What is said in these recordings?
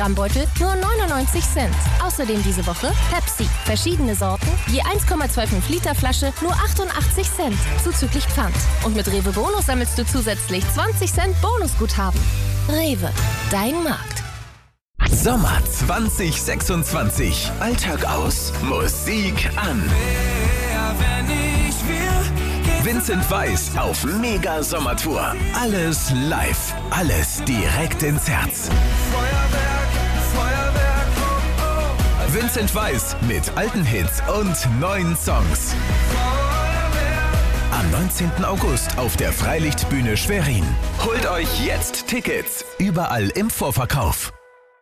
Grammbeutel nur 99 Cent. Außerdem diese Woche Pepsi. Verschiedene Sorten, je 1,25 Liter Flasche, nur 88 Cent. Zuzüglich Pfand. Und mit Rewe Bonus sammelst du zusätzlich 20 Cent Bonusguthaben. Rewe, dein Markt. Sommer 2026. Alltag aus, Musik an. Vincent Weiss auf Mega Sommertour. Alles live, alles direkt ins Herz. Vincent Weiss mit alten Hits und neuen Songs. Am 19. August auf der Freilichtbühne Schwerin. Holt euch jetzt Tickets. Überall im Vorverkauf.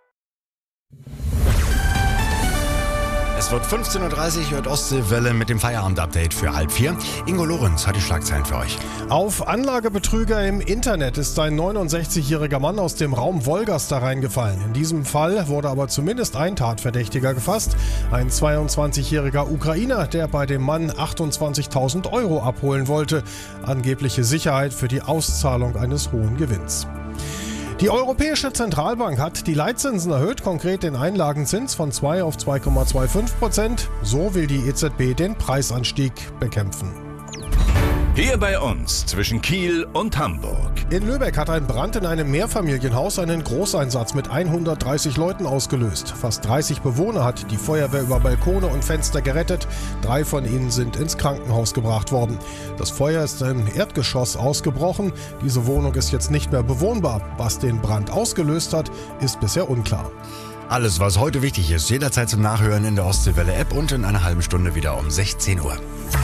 Es wird 15.30 Uhr, hört Ostseewelle mit dem Feierabend-Update für 3:30. Ingo Lorenz hat die Schlagzeilen für euch. Auf Anlagebetrüger im Internet ist ein 69-jähriger Mann aus dem Raum Wolgast reingefallen. In diesem Fall wurde aber zumindest ein Tatverdächtiger gefasst. Ein 22-jähriger Ukrainer, der bei dem Mann 28.000 Euro abholen wollte. Angebliche Sicherheit für die Auszahlung eines hohen Gewinns. Die Europäische Zentralbank hat die Leitzinsen erhöht, konkret den Einlagenzins von 2 auf 2,25%. So will die EZB den Preisanstieg bekämpfen. Hier bei uns zwischen Kiel und Hamburg. In Lübeck hat ein Brand in einem Mehrfamilienhaus einen Großeinsatz mit 130 Leuten ausgelöst. Fast 30 Bewohner hat die Feuerwehr über Balkone und Fenster gerettet. 3 von ihnen sind ins Krankenhaus gebracht worden. Das Feuer ist im Erdgeschoss ausgebrochen. Diese Wohnung ist jetzt nicht mehr bewohnbar. Was den Brand ausgelöst hat, ist bisher unklar. Alles, was heute wichtig ist, jederzeit zum Nachhören in der Ostseewelle-App und in einer halben Stunde wieder um 16 Uhr.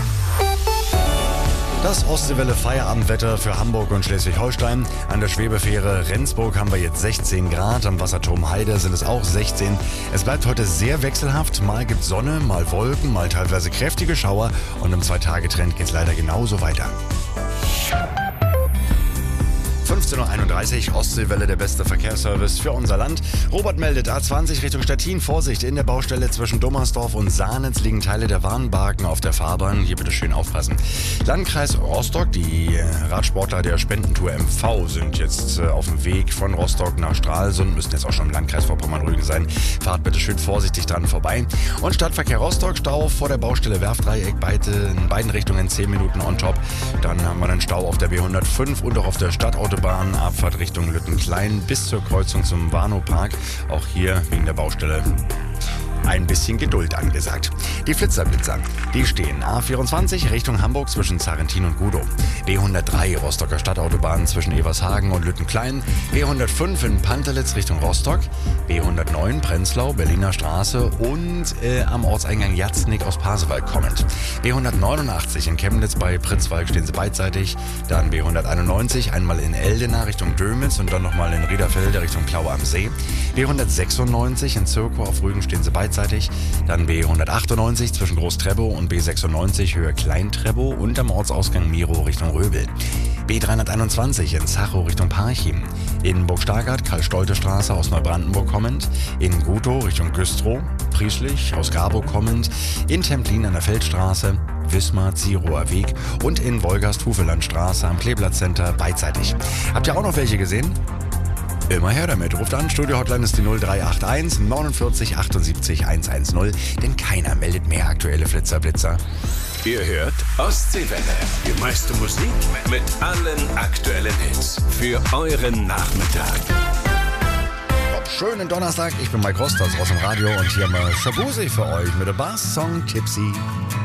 Das Ostseewelle Feierabendwetter für Hamburg und Schleswig-Holstein. An der Schwebefähre Rendsburg haben wir jetzt 16 Grad, am Wasserturm Heide sind es auch 16. Es bleibt heute sehr wechselhaft, mal gibt Sonne, mal Wolken, mal teilweise kräftige Schauer und im 2-Tage-Trend geht es leider genauso weiter. 15.31 Uhr, Ostseewelle, der beste Verkehrsservice für unser Land. Robert meldet, A20 Richtung Stettin, Vorsicht, in der Baustelle zwischen Dommersdorf und Sahnitz liegen Teile der Warnbarken auf der Fahrbahn. Hier bitte schön aufpassen. Landkreis Rostock, die Radsportler der Spendentour MV sind jetzt auf dem Weg von Rostock nach Stralsund, müssen jetzt auch schon im Landkreis Vorpommern-Rügen sein. Fahrt bitte schön vorsichtig dran vorbei. Und Stadtverkehr Rostock, Stau vor der Baustelle Werftdreieck, in beiden Richtungen 10 Minuten on top. Dann haben wir einen Stau auf der B105 und auch auf der Stadtautobahn. Abfahrt Richtung Lüttenklein bis zur Kreuzung zum Warnow-Park. Auch hier wegen der Baustelle ein bisschen Geduld angesagt. Die Flitzerblitzer, die stehen A24 Richtung Hamburg zwischen Sarrentin und Gudow. B103 Rostocker Stadtautobahn zwischen Evershagen und Lüttenklein. B105 in Pantelitz Richtung Rostock. B109 Prenzlau, Berliner Straße und am Ortseingang Jatznick aus Pasewalk kommend. B189 in Chemnitz bei Pritzwalk stehen sie beidseitig. Dann B191 einmal in Eldena Richtung Dömitz und dann nochmal in Riederfelde Richtung Plaue am See. B196 in Zirkow auf Rügen stehen sie beidseitig. Dann B198 zwischen Groß-Trebow und B96 Höhe Klein-Trebow und am Ortsausgang Miro Richtung Röbel. B321 in Zachow Richtung Parchim. In Burg-Stargard Karl-Stolte-Straße aus Neubrandenburg kommend. In Gutow Richtung Güstrow. Frieslich aus Garburg kommend. In Templin an der Feldstraße. Wismar, Zierower Weg und in Wolgast-Hufelandstraße am Kleeblatt-Center beidseitig. Habt ihr auch noch welche gesehen? Immer her damit. Ruft an, Studio-Hotline ist die 0381 49 78 110, denn keiner meldet mehr aktuelle Flitzer-Blitzer. Ihr hört Ostseewelle. Die meiste Musik mit allen aktuellen Hits. Für euren Nachmittag. Schönen Donnerstag, ich bin Mike Rosters aus dem Radio und hier mal Shabuzi für euch mit dem Bass-Song Tipsy.